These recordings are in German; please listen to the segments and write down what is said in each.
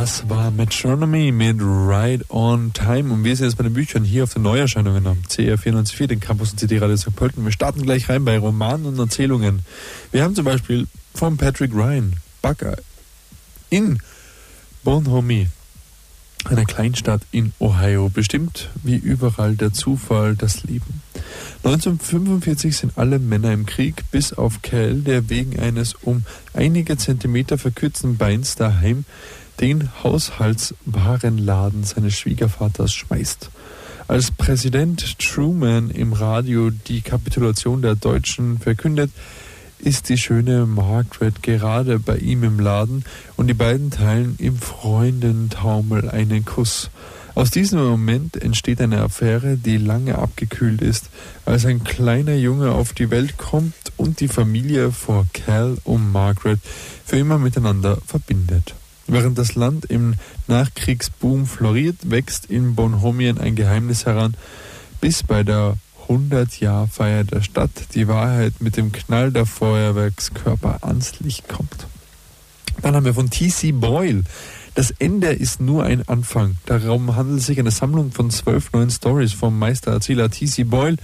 Das war Metronomy mit Right on Time. Und wir sind jetzt bei den Büchern hier auf den Neuerscheinungen am CR 94.4, den Campus und CD-Radio St. Pölten. Wir starten gleich rein bei Romanen und Erzählungen. Wir haben zum Beispiel von Patrick Ryan, Buckeye in Bonhomie, einer Kleinstadt in Ohio. Bestimmt wie überall der Zufall das Leben. 1945 sind alle Männer im Krieg, bis auf Cal, der wegen eines um einige Zentimeter verkürzten Beins daheim den Haushaltswarenladen seines Schwiegervaters schmeißt. Als Präsident Truman im Radio die Kapitulation der Deutschen verkündet, ist die schöne Margaret gerade bei ihm im Laden und die beiden teilen im Freundentaumel einen Kuss. Aus diesem Moment entsteht eine Affäre, die lange abgekühlt ist, als ein kleiner Junge auf die Welt kommt und die Familie vor Cal und Margaret für immer miteinander verbindet. Während das Land im Nachkriegsboom floriert, wächst in Bonhomien ein Geheimnis heran, bis bei der 100-Jahr-Feier der Stadt die Wahrheit mit dem Knall der Feuerwerkskörper ans Licht kommt. Dann haben wir von T.C. Boyle. Das Ende ist nur ein Anfang. Darum handelt es sich eine Sammlung von 12 neuen Stories vom Meistererzähler T.C. Boyle.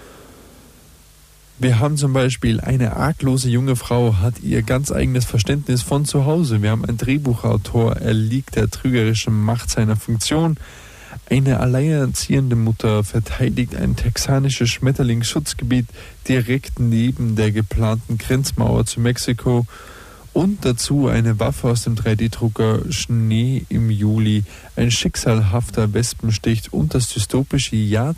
Wir haben zum Beispiel eine arglose junge Frau, hat ihr ganz eigenes Verständnis von zu Hause. Wir haben einen Drehbuchautor, erliegt der trügerischen Macht seiner Funktion. Eine alleinerziehende Mutter verteidigt ein texanisches Schmetterlingsschutzgebiet direkt neben der geplanten Grenzmauer zu Mexiko. Und dazu eine Waffe aus dem 3D-Drucker Schnee im Juli, ein schicksalhafter Wespenstich und das dystopische Jahr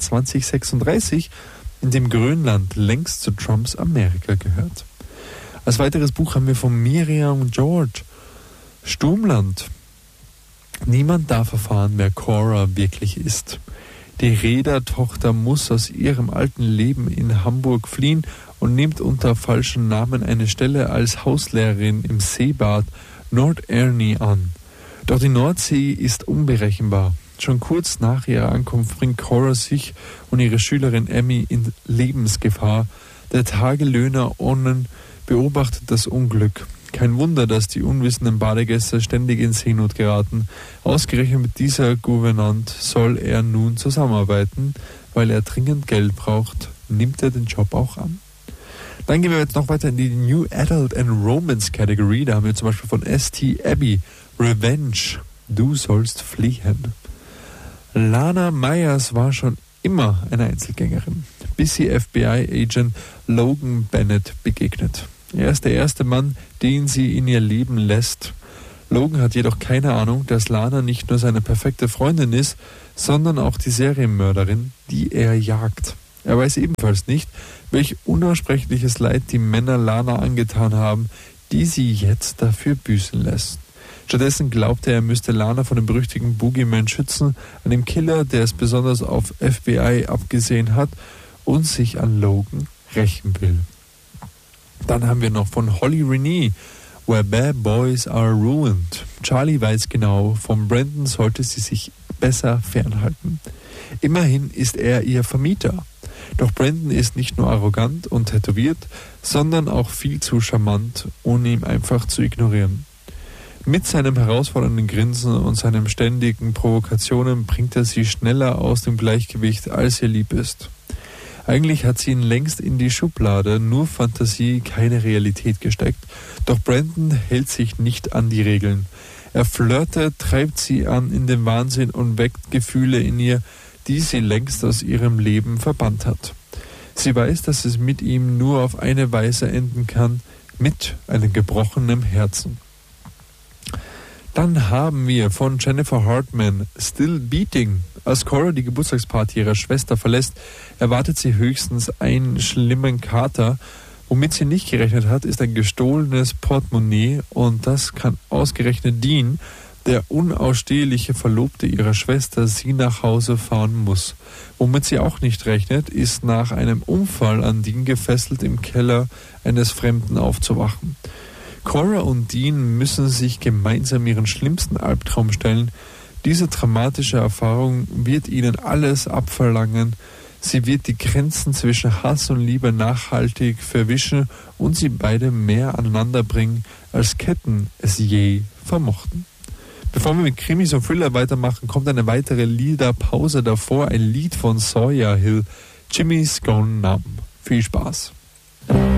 2036, in dem Grönland längst zu Trumps Amerika gehört. Als weiteres Buch haben wir von Miriam George, Sturmland. Niemand darf erfahren, wer Cora wirklich ist. Die Reedertochter muss aus ihrem alten Leben in Hamburg fliehen und nimmt unter falschem Namen eine Stelle als Hauslehrerin im Seebad Nord Ernie an. Doch die Nordsee ist unberechenbar. Schon kurz nach ihrer Ankunft bringt Cora sich und ihre Schülerin Emmy in Lebensgefahr. Der Tagelöhner Onnen beobachtet das Unglück. Kein Wunder, dass die unwissenden Badegäste ständig in Seenot geraten. Ausgerechnet mit dieser Gouvernante soll er nun zusammenarbeiten. Weil er dringend Geld braucht, nimmt er den Job auch an. Dann gehen wir jetzt noch weiter in die New Adult and Romance Category. Da haben wir zum Beispiel von S.T. Abbey, Revenge, du sollst fliehen. Lana Myers war schon immer eine Einzelgängerin, bis sie FBI-Agent Logan Bennett begegnet. Er ist der erste Mann, den sie in ihr Leben lässt. Logan hat jedoch keine Ahnung, dass Lana nicht nur seine perfekte Freundin ist, sondern auch die Serienmörderin, die er jagt. Er weiß ebenfalls nicht, welch unaussprechliches Leid die Männer Lana angetan haben, die sie jetzt dafür büßen lässt. Stattdessen glaubte er müsste Lana von dem berüchtigten Boogeyman schützen, einem Killer, der es besonders auf FBI abgesehen hat und sich an Logan rächen will. Dann haben wir noch von Holly Renee, Where Bad Boys Are Ruined. Charlie weiß genau, von Brandon sollte sie sich besser fernhalten. Immerhin ist er ihr Vermieter. Doch Brandon ist nicht nur arrogant und tätowiert, sondern auch viel zu charmant, ohne ihn einfach zu ignorieren. Mit seinem herausfordernden Grinsen und seinen ständigen Provokationen bringt er sie schneller aus dem Gleichgewicht, als ihr lieb ist. Eigentlich hat sie ihn längst in die Schublade, nur Fantasie, keine Realität gesteckt. Doch Brandon hält sich nicht an die Regeln. Er flirtet, treibt sie an in den Wahnsinn und weckt Gefühle in ihr, die sie längst aus ihrem Leben verbannt hat. Sie weiß, dass es mit ihm nur auf eine Weise enden kann, mit einem gebrochenen Herzen. Dann haben wir von Jennifer Hartman Still Beating. Als Cora die Geburtstagsparty ihrer Schwester verlässt, erwartet sie höchstens einen schlimmen Kater. Womit sie nicht gerechnet hat, ist ein gestohlenes Portemonnaie und das kann ausgerechnet Dean, der unausstehliche Verlobte ihrer Schwester, sie nach Hause fahren muss. Womit sie auch nicht rechnet, ist nach einem Unfall an Dean gefesselt im Keller eines Fremden aufzuwachen. Cora und Dean müssen sich gemeinsam ihren schlimmsten Albtraum stellen. Diese dramatische Erfahrung wird ihnen alles abverlangen. Sie wird die Grenzen zwischen Hass und Liebe nachhaltig verwischen und sie beide mehr aneinander bringen, als Ketten es je vermochten. Bevor wir mit Krimis und Thriller weitermachen, kommt eine weitere Liederpause davor, ein Lied von Sawyer Hill, Jimmy's Gone Numb. Viel Spaß.